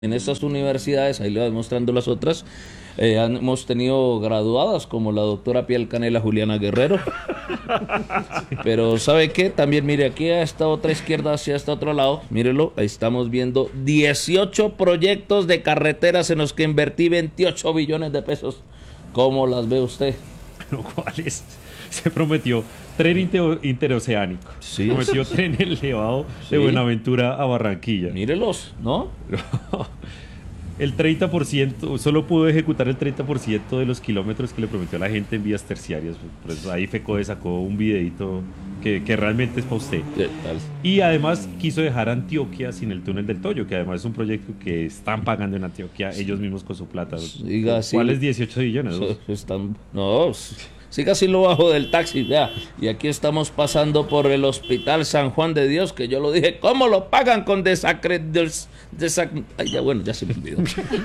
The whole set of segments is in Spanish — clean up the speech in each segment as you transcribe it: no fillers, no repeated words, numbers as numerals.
En estas universidades, ahí le voy mostrando las otras, hemos tenido graduadas como la doctora Piel Canela Juliana Guerrero. Pero ¿sabe qué? También mire aquí a esta otra izquierda, hacia este otro lado, mírelo, ahí estamos viendo 18 proyectos de carreteras en los que invertí 28 billones de pesos. ¿Cómo las ve usted? Lo cual es, se prometió tren interoceánico, Sí. prometió tren elevado de Sí. Buenaventura a Barranquilla. Mírelos, ¿no? El 30%, solo pudo ejecutar el 30% de los kilómetros que le prometió a la gente en vías terciarias. Por eso ahí FECODE sacó un videito que realmente es para usted. Tal. Y además quiso dejar Antioquia sin el túnel del Toyo, que además es un proyecto que están pagando en Antioquia ellos mismos con su plata. Siga así. ¿Cuáles 18 billones? Siga así lo bajo del taxi, vea. Y aquí estamos pasando por el Hospital San Juan de Dios, que yo lo dije, ¿cómo lo pagan con Ay, ya bueno, ya se me olvidó.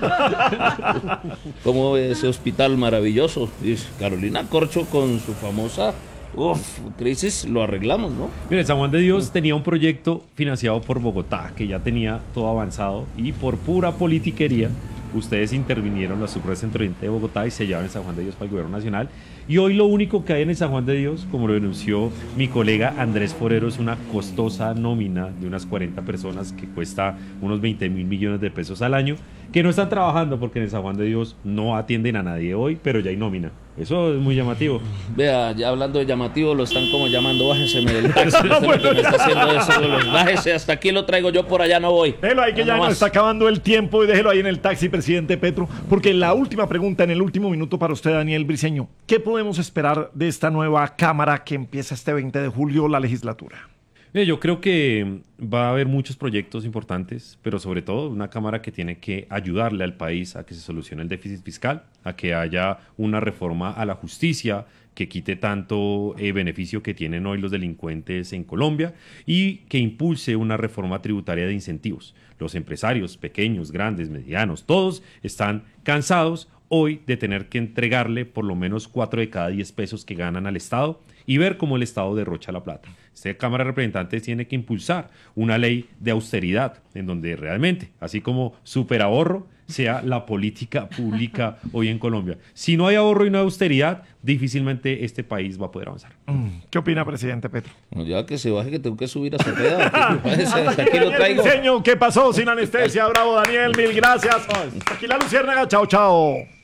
¿Cómo ve ese hospital maravilloso? Y Carolina Corcho con su famosa crisis, lo arreglamos, ¿no? Mire, San Juan de Dios tenía un proyecto financiado por Bogotá, que ya tenía todo avanzado, y por pura politiquería, ustedes intervinieron la Subred Centro Oriente de Bogotá y se llevaron el San Juan de Dios para el gobierno nacional. Y hoy lo único que hay en el San Juan de Dios, como lo denunció mi colega Andrés Forero, es una costosa nómina de unas 40 personas que cuesta unos 20.000 millones de pesos al año, que no están trabajando porque en el San Juan de Dios no atienden a nadie hoy, pero ya hay nómina. Eso es muy llamativo. Vea, ya hablando de llamativo, lo están como llamando, bájenseme del taxi. Me está haciendo eso, bájese, hasta aquí lo traigo yo, por allá no voy. Déjelo ahí que ya nos está acabando el tiempo y déjelo ahí en el taxi, presidente Petro, porque la última pregunta en el último minuto para usted, Daniel Briceño. ¿Qué podemos esperar de esta nueva Cámara que empieza este 20 de julio la legislatura? Yo creo que va a haber muchos proyectos importantes, pero sobre todo una Cámara que tiene que ayudarle al país a que se solucione el déficit fiscal, a que haya una reforma a la justicia que quite tanto beneficio que tienen hoy los delincuentes en Colombia y que impulse una reforma tributaria de incentivos. Los empresarios pequeños, grandes, medianos, todos están cansados hoy de tener que entregarle por lo menos 4 de cada 10 pesos que ganan al Estado y ver cómo el Estado derrocha la plata. Esta Cámara de Representantes tiene que impulsar una ley de austeridad en donde realmente, así como superahorro, sea la política pública hoy en Colombia. Si no hay ahorro y no hay austeridad, difícilmente este país va a poder avanzar. ¿Qué opina, presidente Petro? No, ya que se baje, que tengo que subir a Cepeda. Hasta aquí lo traigo. Briceño, ¿qué pasó sin anestesia? Bravo, Daniel, mil gracias. Aquí la Luciérnaga, chao, chao.